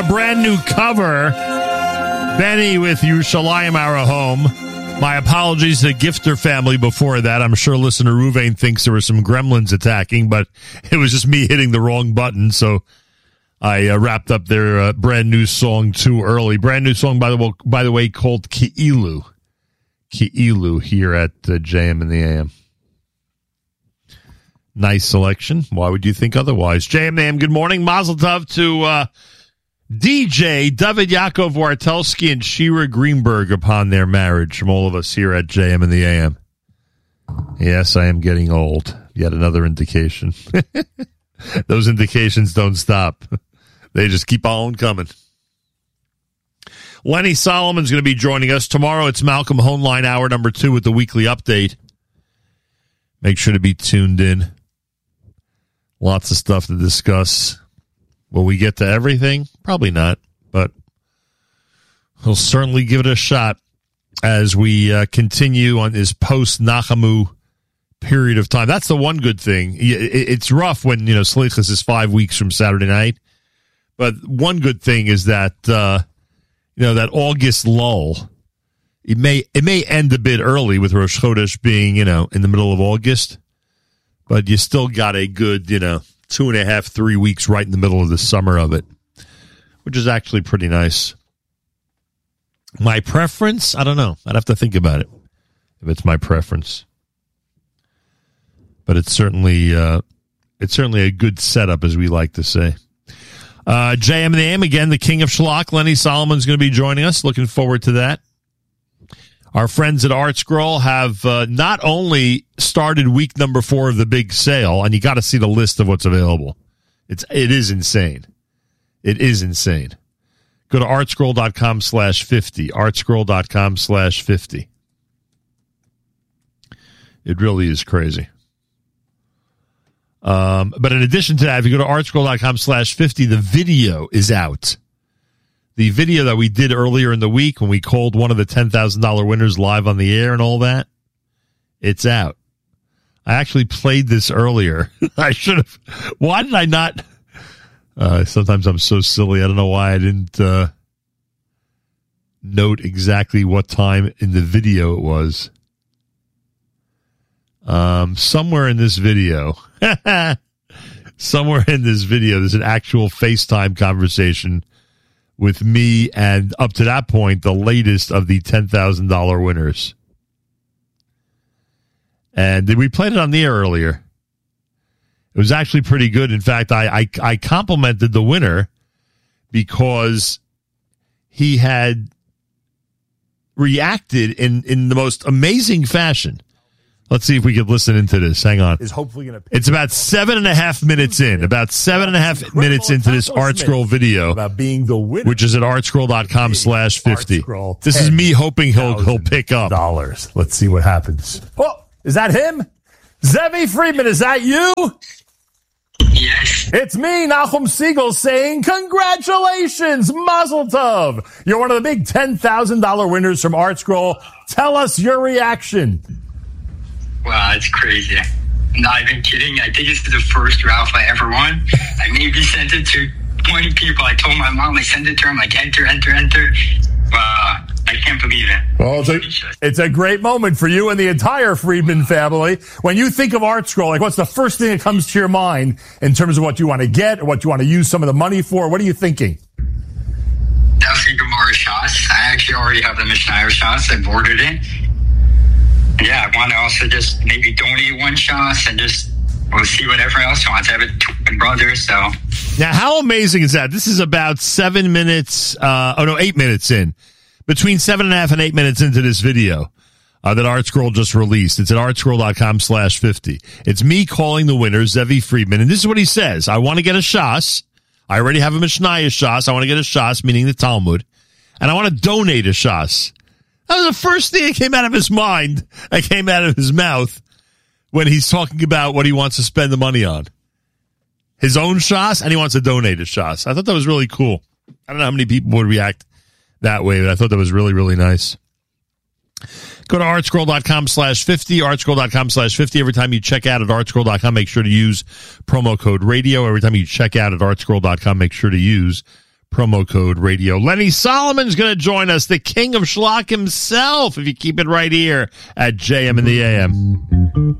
a brand new cover. Benny with Yerushalayim, Our Home. My apologies to the Gifter family before that. I'm sure listener Ruvain thinks there were some gremlins attacking, but it was just me hitting the wrong button, so I wrapped up their brand new song too early. Brand new song, by the way, called Ki'ilu. Ki'ilu here at JM in the AM. Nice selection. Why would you think otherwise? JM in the AM, good morning. Mazel tov to DJ David Yaakov Wartelski and Shira Greenberg upon their marriage from all of us here at JM in the AM. Yes, I am getting old. Yet another indication. Those indications don't stop. They just keep on coming. Lenny Solomon's going to be joining us. Tomorrow it's Malcolm Hoenlein, hour number 2 with the weekly update. Make sure to be tuned in. Lots of stuff to discuss. Will we get to everything? Probably not, but we'll certainly give it a shot as we continue on this post-Nachamu period of time. That's the one good thing. It's rough when, Slichas is 5 weeks from Saturday night, but one good thing is that, that August lull, it may end a bit early with Rosh Chodesh being, in the middle of August, but you still got a good, 2.5, 3 weeks right in the middle of the summer of it, which is actually pretty nice. My preference? I don't know. I'd have to think about it if it's my preference. But it's certainly a good setup, as we like to say. JM and the AM, again, the king of Shalak, Lenny Solomon's going to be joining us. Looking forward to that. Our friends at Art Scroll have not only started week number 4 of the big sale, and you got to see the list of what's available. It is insane. It is insane. Go to artscroll.com/50. Artscroll.com/50. It really is crazy. But in addition to that, if you go to artscroll.com/50, the video is out. The video that we did earlier in the week when we called one of the $10,000 winners live on the air and all that, it's out. I actually played this earlier. I should have. Why did I not? Sometimes I'm so silly. I don't know why I didn't note exactly what time in the video it was. Somewhere in this video, there's an actual FaceTime conversation with me, and up to that point, the latest of the $10,000 winners. And we played it on the air earlier. It was actually pretty good. In fact, I complimented the winner because he had reacted in the most amazing fashion. Let's see if we could listen into this. Hang on. It's about 7.5 minutes in. About 7.5 minutes into this Art Scroll video, about being the winner, which is at artscroll.com/50. This is me hoping he'll pick up dollars. Let's see what happens. Oh, is that him? Zevi Friedman, is that you? Yes. It's me, Nachum Siegel, saying congratulations, Mazel Tov. You're one of the big $10,000 winners from Art Scroll. Tell us your reaction. Wow, it's crazy. I'm not even kidding. I think it's the first Ralph I ever won. I maybe sent it to 20 people. I told my mom, I sent it to her. I'm like, enter. Wow, I can't believe it. Well, it's a great moment for you and the entire Friedman family. When you think of Art Scroll, what's the first thing that comes to your mind in terms of what you want to get or what you want to use some of the money for? What are you thinking? Definitely Gemara shots. I actually already have the Mishnah shots. I've ordered it. Yeah, I want to also just maybe donate one shot and just we'll see whatever else wants. I have a twin brother, so. Now, how amazing is that? This is about 8 minutes in. Between 7.5 and 8 minutes into this video that Art Scroll just released. It's at artscroll.com/50. It's me calling the winner, Zevi Friedman, and this is what he says. I want to get a shas. I already have a Mishnah shas. I want to get a shas, meaning the Talmud, and I want to donate a shas. That was the first thing that came out of his mind, that came out of his mouth when he's talking about what he wants to spend the money on. His own shas, and he wants to donate a shas. I thought that was really cool. I don't know how many people would react that way, but I thought that was really, really nice. Go to artscroll.com/50, artscroll.com/50. Every time you check out at artscroll.com, make sure to use promo code radio. Every time you check out at artscroll.com, make sure to use Promo code radio. Lenny Solomon's going to join us, the king of schlock himself, if you keep it right here at JM in the AM.